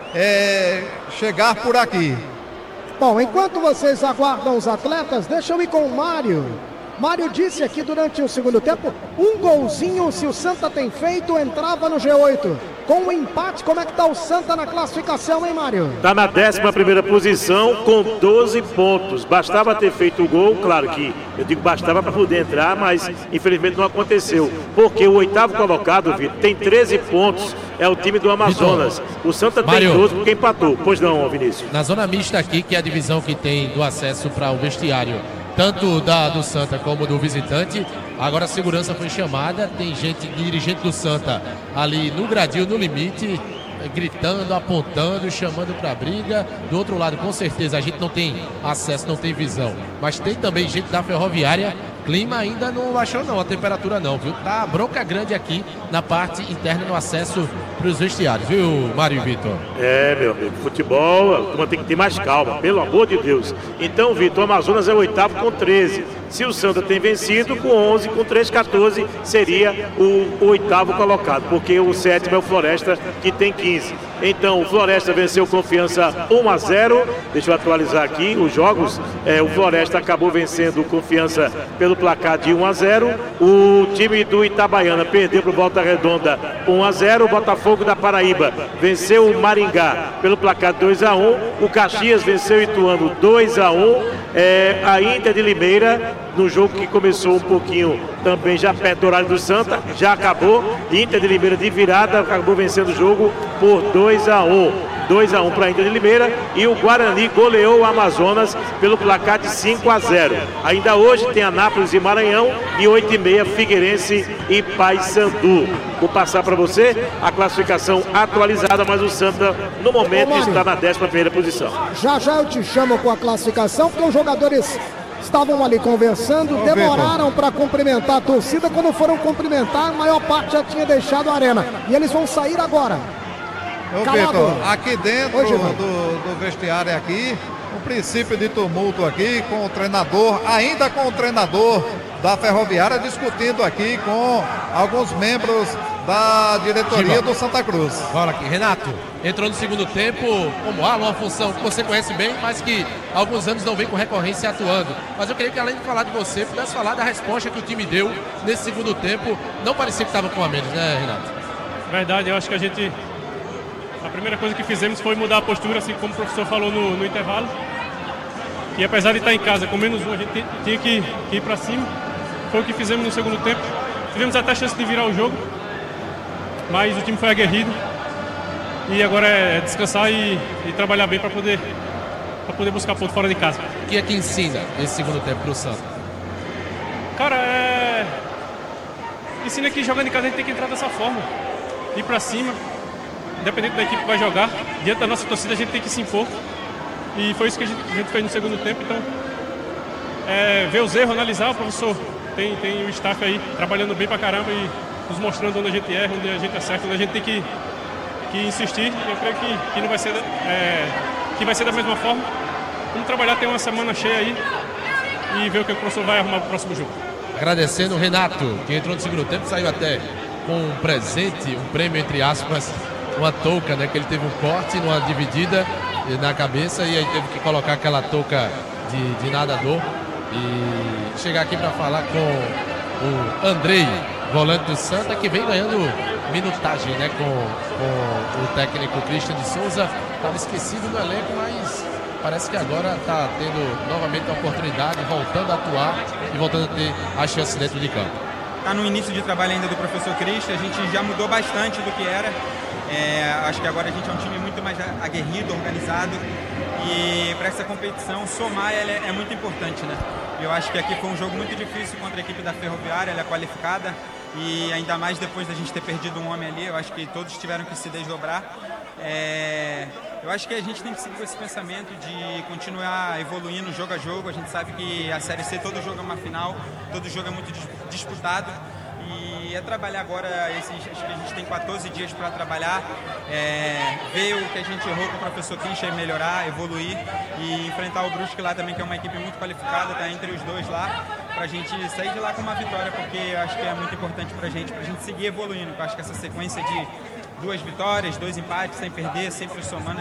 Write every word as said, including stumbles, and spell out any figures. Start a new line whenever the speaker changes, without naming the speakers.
é, chegar por aqui.
Bom, enquanto vocês aguardam os atletas, deixa eu ir com o Mário. Mário disse aqui durante o segundo tempo, um golzinho, se o Santa tem feito, entrava no G oito. Com o empate, como é que tá o Santa na classificação, hein, Mário?
Tá na décima primeira posição com doze pontos. Bastava ter feito o gol, claro que eu digo bastava para poder entrar, mas infelizmente não aconteceu. Porque o oitavo colocado, Vitor, tem treze pontos, é o time do Amazonas. Vitor, o Santa tem
Mário,
doze porque empatou. Pois não, Vinícius.
Na zona mista aqui, que é a divisão que tem do acesso para o vestiário, tanto da do Santa como do visitante, agora a segurança foi chamada, tem gente, dirigente do Santa ali no gradil, no limite, gritando, apontando, chamando para briga. Do outro lado, com certeza, a gente não tem acesso, não tem visão, mas tem também gente da Ferroviária. Clima ainda não baixou não, a temperatura não, viu? Tá bronca grande aqui na parte interna no acesso para os vestiários, viu, Mário e Vitor?
É, meu amigo, futebol, a turma tem que ter mais calma, pelo amor de Deus. Então, Vitor, o Amazonas é o oitavo com treze. Se o Santa tem vencido, com onze, com três, quatorze, seria o oitavo colocado, porque o sétimo é o Floresta, que tem quinze. Então, o Floresta venceu Confiança um a zero. Deixa eu atualizar aqui os jogos. É, o Floresta acabou vencendo Confiança pelo placar de um a zero. O time do Itabaiana perdeu para o Volta Redonda um a zero. O Botafogo da Paraíba venceu o Maringá pelo placar dois a um. O Caxias venceu o Ituano dois a um. É, a Inter de Limeira, no jogo que começou um pouquinho também já perto do horário do Santa, já acabou. Inter de Limeira de virada, acabou vencendo o jogo por dois a um. dois a um para a Inter de Limeira, e o Guarani goleou o Amazonas pelo placar de cinco a zero. Ainda hoje tem Anápolis e Maranhão, e oito e meia Figueirense e Paysandu. Vou passar para você a classificação atualizada, mas o Santa no momento
Ô,
está na décima primeira posição.
Já já eu te chamo com a classificação, porque os jogadores estavam ali conversando,
Ô,
demoraram para cumprimentar a torcida. Quando foram cumprimentar, a maior parte já tinha deixado a arena, e eles vão sair agora.
Ô,
Calado.
Vitor, aqui dentro
Hoje,
do, do vestiário aqui, um princípio de tumulto aqui com o treinador, ainda com o treinador da Ferroviária, discutindo aqui com alguns membros da diretoria
Giba.
do Santa Cruz.
Bora aqui, Renato, entrou no segundo tempo como ala, uma função que você conhece bem, mas que há alguns anos não vem com recorrência atuando. Mas eu queria que, além de falar de você, pudesse falar da resposta que o time deu nesse segundo tempo. Não parecia que estava com a menos, né, Renato?
Verdade, eu acho que a gente... A primeira coisa que fizemos foi mudar a postura, assim como o professor falou no, no intervalo. E apesar de estar em casa com menos um, a gente tinha que, que ir para cima. Foi o que fizemos no segundo tempo. Tivemos até a chance de virar o jogo, mas o time foi aguerrido. E agora é descansar e, e trabalhar bem para poder, para poder buscar ponto fora de casa.
O que é que ensina esse segundo tempo para o Santa?
Cara, é... ensina que jogando em casa a gente tem que entrar dessa forma. Ir para cima. Independente da equipe que vai jogar, diante da nossa torcida a gente tem que se impor. E foi isso que a gente, a gente fez no segundo tempo. Então, é, ver os erros, analisar. O professor tem, tem o staff aí trabalhando bem pra caramba e nos mostrando onde a gente erra, onde a gente acerta, onde a gente tem que, que insistir. Eu creio que, que não vai ser, é, que vai ser da mesma forma. Vamos trabalhar, ter uma semana cheia aí e ver o que o professor vai arrumar pro próximo jogo.
Agradecendo o Renato, que entrou no segundo tempo, saiu até com um presente, um prêmio entre aspas, uma touca, né, que ele teve um corte numa dividida na cabeça e aí teve que colocar aquela touca de, de nadador e chegar aqui para falar com o Andrei, volante do Santa, que vem ganhando minutagem, né, com, com o técnico Christian de Souza. Estava esquecido do elenco, mas parece que agora está tendo novamente a oportunidade, voltando a atuar e voltando a ter a chance dentro de campo.
Está no início de trabalho ainda do professor Christian, a gente já mudou bastante do que era. É, acho que agora a gente é um time muito mais aguerrido, organizado, e para essa competição somar ela é, é muito importante, né? Eu acho que aqui foi um jogo muito difícil contra a equipe da Ferroviária, ela é qualificada, e ainda mais depois da gente ter perdido um homem ali, eu acho que todos tiveram que se desdobrar. É, eu acho que a gente tem que seguir com esse pensamento de continuar evoluindo jogo a jogo. A gente sabe que a Série C, todo jogo é uma final, todo jogo é muito disputado. E é trabalhar agora, esses, acho que a gente tem quatorze dias para trabalhar, é, ver o que a gente errou com o professor Christian, melhorar, evoluir e enfrentar o Brusque lá também, que é uma equipe muito qualificada, tá entre os dois lá, para a gente sair de lá com uma vitória, porque eu acho que é muito importante para a gente, para a gente seguir evoluindo. Eu acho que essa sequência de duas vitórias, dois empates, sem perder, sempre somando,